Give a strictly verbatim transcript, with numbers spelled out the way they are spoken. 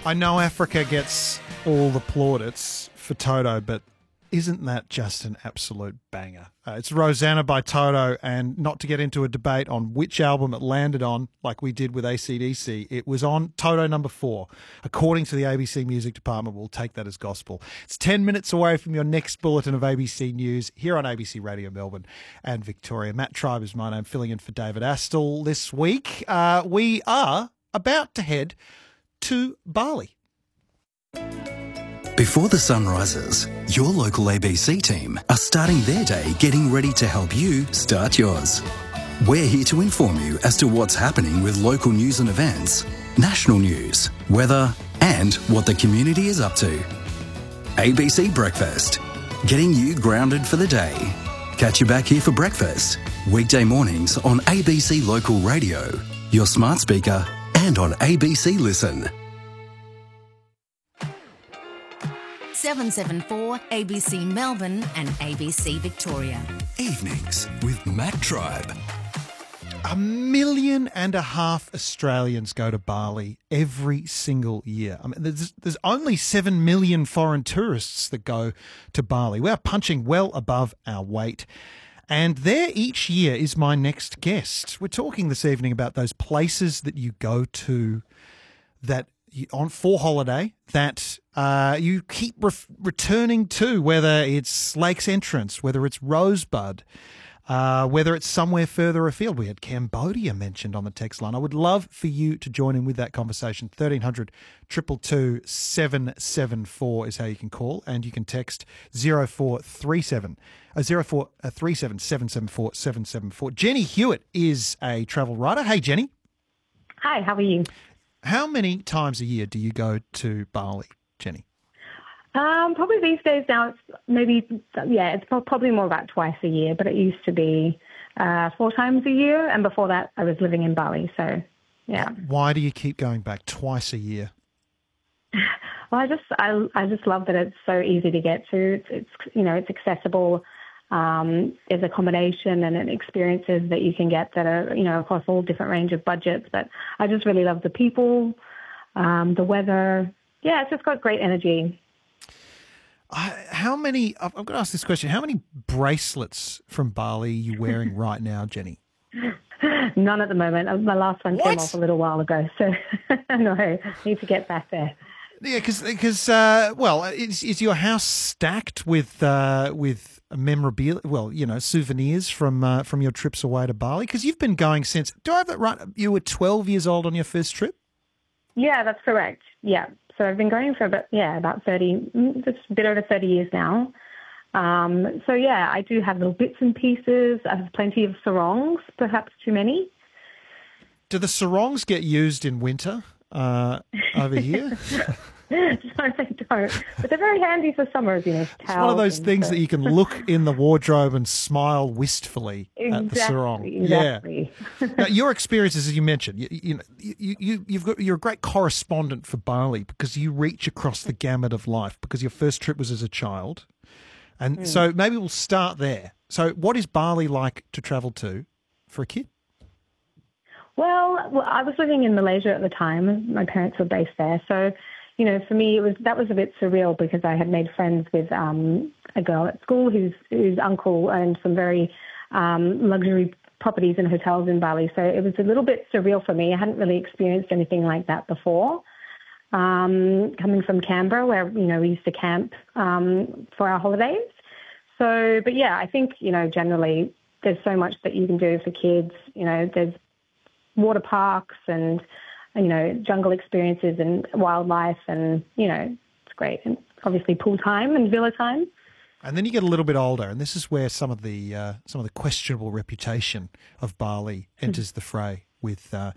I know Africa gets all the plaudits for Toto, but isn't that just an absolute banger? Uh, it's Rosanna by Toto, and not to get into a debate on which album it landed on, like we did with A C D C, it was on Toto number four. According to the A B C Music Department, we'll take that as gospel. It's ten minutes away from your next bulletin of A B C News here on A B C Radio Melbourne and Victoria. Matt Tribe is my name, filling in for David Astle this week. Uh, we are about to head to Bali. Before the sun rises, your local A B C team are starting their day getting ready to help you start yours. We're here to inform you as to what's happening with local news and events, national news, weather, and what the community is up to. A B C Breakfast, getting you grounded for the day. Catch you back here for breakfast, weekday mornings on A B C Local Radio, your smart speaker, and on A B C Listen. seven seven four A B C Melbourne and A B C Victoria. Evenings with Matt Tribe. A million and a half Australians go to Bali every single year. I mean, there's, there's only seven million foreign tourists that go to Bali. We're punching well above our weight. And there each year is my next guest. We're talking this evening about those places that you go to that you, on for holiday that uh, you keep re- returning to, whether it's Lakes Entrance, whether it's Rosebud, uh, whether it's somewhere further afield. We had Cambodia mentioned on the text line. I would love for you to join in with that conversation. thirteen hundred, two two two, seven seven four is how you can call, and you can text zero four three seven, uh, zero four three seven, seven seven four, seven seven four. Jenny Hewitt is a travel writer. Hey, Jenny. Hi, how are you? How many times a year do you go to Bali, Jenny? Um, probably these days now, it's maybe, yeah, it's probably more about twice a year, but it used to be uh, four times a year. And before that, I was living in Bali. So, yeah. Why do you keep going back twice a year? Well, I just, I, I just love that it's so easy to get to. It's, it's you know, it's accessible. Um, there's a combination and experiences that you can get that are, you know, across all different range of budgets. But I just really love the people, um, the weather. Yeah, it's just got great energy. Uh, how many, I'm going to ask this question, how many bracelets from Bali are you wearing right now, Jenny? None at the moment. My last one What? came off a little while ago. So, no, I need to get back there. Yeah, because, uh, well, is, is your house stacked with uh, with memorabilia, well, you know, souvenirs from uh, from your trips away to Bali? Because you've been going since, do I have that right? You were twelve years old on your first trip? Yeah, that's correct. Yeah. So I've been going for about, yeah, about thirty, just a bit over thirty years now. Um, so, yeah, I do have little bits and pieces. I have plenty of sarongs, perhaps too many. Do the sarongs get used in winter uh, over here? No, they don't. But they're very handy for summers, you know. It's one of those things that you can look in the wardrobe and smile wistfully exactly, at the sarong. Exactly. Yeah. Now, your experiences, as you mentioned, you, you know, you, you, you've got, you're a great correspondent for Bali because you reach across the gamut of life because your first trip was as a child. And mm. so maybe we'll start there. So what is Bali like to travel to for a kid? Well, well, I was living in Malaysia at the time. My parents were based there. So, you know, for me, it was that was a bit surreal because I had made friends with um, a girl at school whose whose uncle owned some very um, luxury properties and hotels in Bali. So it was a little bit surreal for me. I hadn't really experienced anything like that before. Um, coming from Canberra, where, you know, we used to camp um, for our holidays. So, but yeah, I think, you know, generally there's so much that you can do for kids. You know, there's water parks and, you know, jungle experiences and wildlife and, you know, it's great. And obviously pool time and villa time. And then you get a little bit older, and this is where some of the uh, some of the questionable reputation of Bali enters the fray with uh,